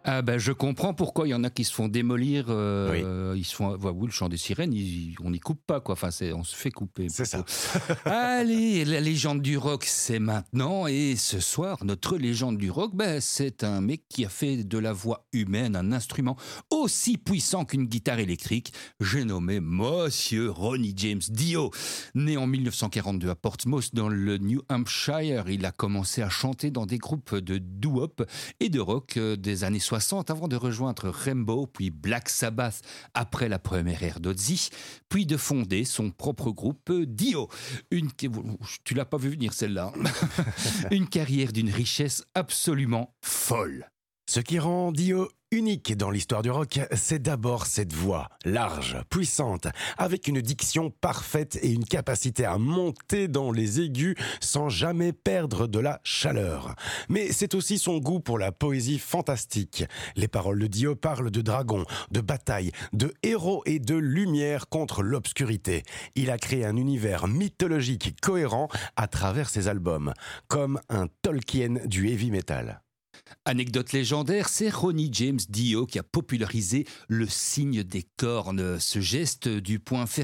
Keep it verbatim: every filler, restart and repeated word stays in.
Ah ben, je comprends pourquoi il y en a qui se font démolir. Euh, Oui. Ils se font, ouais, oui, le chant des sirènes, ils- on n'y coupe pas, quoi. Enfin, c'est, on se fait couper. C'est plutôt. ça. Allez, la légende du rock, c'est maintenant. Et ce soir, notre légende du rock, ben, c'est un mec qui a fait de la voix humaine un instrument aussi puissant qu'une guitare électrique. J'ai nommé Monsieur Ronnie James Dio. Né en dix-neuf cent quarante-deux à Portsmouth, dans le New Hampshire, il a commencé à chanter dans des groupes de doo-wop et de rock euh, des années soixante avant de rejoindre Rainbow puis Black Sabbath après la première ère d'Ozzy, puis de fonder son propre groupe euh, Dio. Une... Tu l'as pas vu venir celle-là. Une carrière d'une richesse absolument folle. Ce qui rend Dio unique dans l'histoire du rock, c'est d'abord cette voix large, puissante, avec une diction parfaite et une capacité à monter dans les aigus sans jamais perdre de la chaleur. Mais c'est aussi son goût pour la poésie fantastique. Les paroles de Dio parlent de dragons, de batailles, de héros et de lumière contre l'obscurité. Il a créé un univers mythologique cohérent à travers ses albums, comme un Tolkien du heavy metal. Anecdote légendaire, c'est Ronnie James Dio qui a popularisé le signe des cornes, ce geste du poing fermé